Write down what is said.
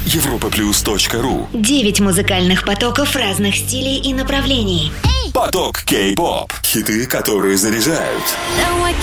europaplus.ru. 9 музыкальных потоков разных стилей и направлений. Поток Кей-поп. Хиты, которые заряжают.